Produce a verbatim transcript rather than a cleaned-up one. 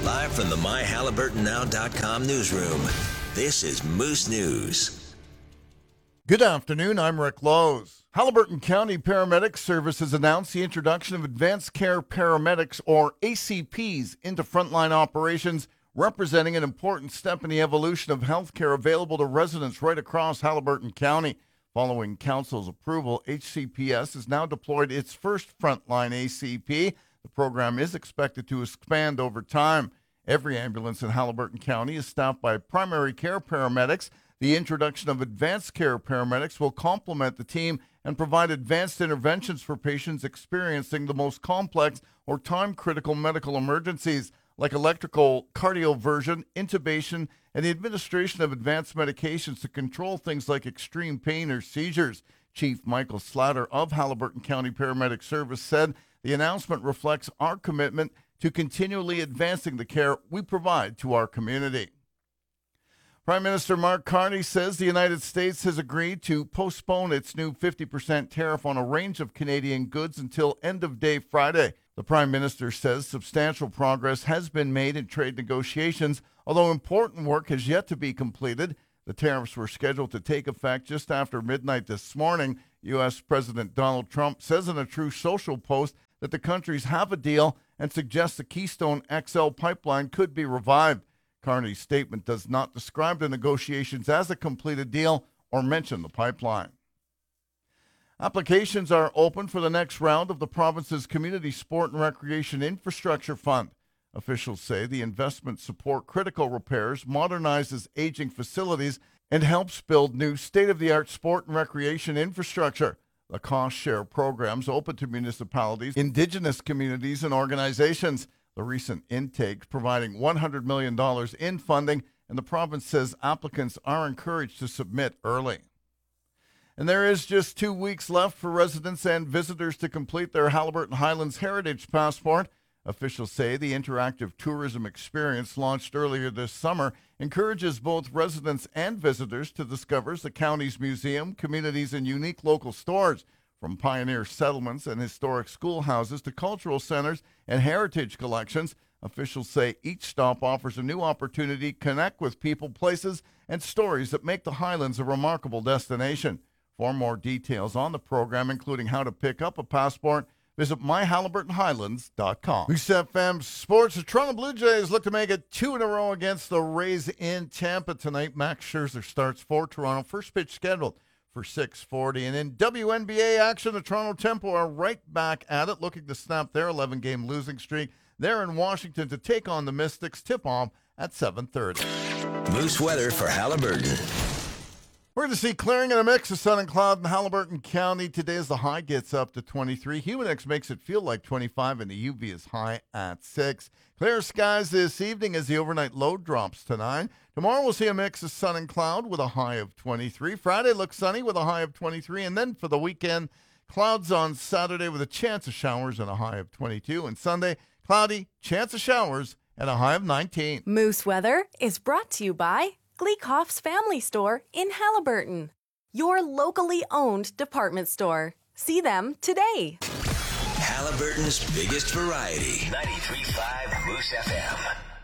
Live from the my halliburton now dot com newsroom, this is Moose News. Good afternoon, I'm Rick Lowe's. Halliburton County Paramedic Service has announced the introduction of Advanced Care Paramedics, or A C Ps, into frontline operations, representing an important step in the evolution of health care available to residents right across Halliburton County. Following Council's approval, H C P S has now deployed its first frontline A C P. The program is expected to expand over time. Every ambulance in Halliburton County is staffed by primary care paramedics. The introduction of advanced care paramedics will complement the team and provide advanced interventions for patients experiencing the most complex or time-critical medical emergencies, like electrical cardioversion, intubation, and the administration of advanced medications to control things like extreme pain or seizures. Chief Michael Slatter of Halliburton County Paramedic Service said the announcement reflects our commitment to continually advancing the care we provide to our community. Prime Minister Mark Carney says the United States has agreed to postpone its new fifty percent tariff on a range of Canadian goods until end of day Friday. The Prime Minister says substantial progress has been made in trade negotiations, although important work has yet to be completed. The tariffs were scheduled to take effect just after midnight this morning. U S. President Donald Trump says in a Truth Social post that the countries have a deal and suggests the Keystone X L pipeline could be revived. Carney's statement does not describe the negotiations as a completed deal or mention the pipeline. Applications are open for the next round of the province's Community Sport and Recreation Infrastructure Fund. Officials say the investment supports critical repairs, modernizes aging facilities, and helps build new state-of-the-art sport and recreation infrastructure. The cost-share programs open to municipalities, Indigenous communities, and organizations. The recent intake providing one hundred million dollars in funding, and the province says applicants are encouraged to submit early. And there is just two weeks left for residents and visitors to complete their Halliburton Highlands Heritage Passport. Officials say the interactive tourism experience launched earlier this summer encourages both residents and visitors to discover the county's museum, communities, and unique local stores. From pioneer settlements and historic schoolhouses to cultural centers and heritage collections, officials say each stop offers a new opportunity to connect with people, places, and stories that make the Highlands a remarkable destination. For more details on the program, including how to pick up a passport, visit my halliburton highlands dot com. Moose F M Sports. The Toronto Blue Jays look to make it two in a row against the Rays in Tampa tonight. Max Scherzer starts for Toronto. First pitch scheduled for six forty. And in W N B A action, the Toronto Tempo are right back at it, looking to snap their eleven-game losing streak. They're in Washington to take on the Mystics. Tip-off at seven thirty. Moose weather for Halliburton. We're going to see clearing and a mix of sun and cloud in Halliburton County. Today as the high gets up to twenty-three. Humidex makes it feel like twenty-five, and the U V is high at six. Clear skies this evening as the overnight low drops to nine. Tomorrow we'll see a mix of sun and cloud with a high of twenty-three. Friday looks sunny with a high of twenty-three. And then for the weekend, clouds on Saturday with a chance of showers and a high of twenty-two. And Sunday, cloudy, chance of showers, and a high of nineteen. Moose Weather is brought to you by Gleekhoff's Family Store in Halliburton, your locally owned department store. See them today. Halliburton's biggest variety. ninety-three point five Moose F M.